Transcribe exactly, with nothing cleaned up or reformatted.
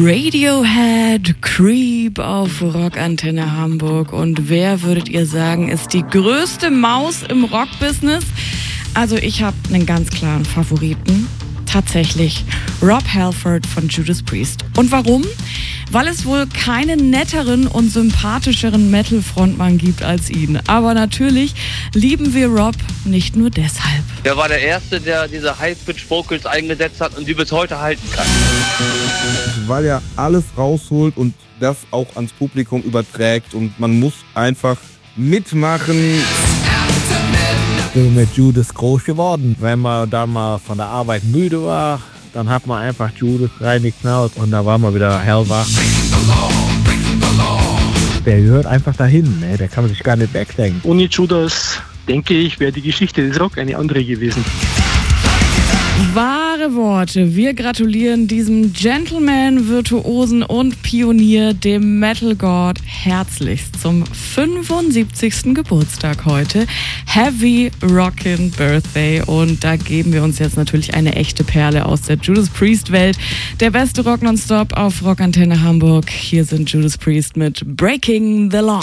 Radiohead, Creep auf Rockantenne Hamburg. Und wer, würdet ihr sagen, ist die größte Maus im Rockbusiness? Also ich habe einen ganz klaren Favoriten. Tatsächlich Rob Halford von Judas Priest. Und warum? Weil es wohl keinen netteren und sympathischeren Metal-Frontmann gibt als ihn. Aber natürlich lieben wir Rob nicht nur deshalb. Er war der Erste, der diese High-Pitch-Vocals eingesetzt hat und die bis heute halten kann. Weil er alles rausholt und das auch ans Publikum überträgt und man muss einfach mitmachen. Ich bin mit Judas groß geworden. Wenn man dann mal von der Arbeit müde war, dann hat man einfach Judas reingeknallt und da war man wieder hellwach. Der gehört einfach dahin, ne? Der kann man sich gar nicht wegdenken. Ohne Judas, denke ich, wäre die Geschichte des Rock eine andere gewesen. Wahre Worte. Wir gratulieren diesem Gentleman, Virtuosen und Pionier, dem Metal God, herzlichst zum fünfundsiebzigsten Geburtstag heute. Heavy Rockin' Birthday. Und da geben wir uns jetzt natürlich eine echte Perle aus der Judas Priest Welt. Der beste Rock nonstop auf Rockantenne Hamburg. Hier sind Judas Priest mit Breaking the Law.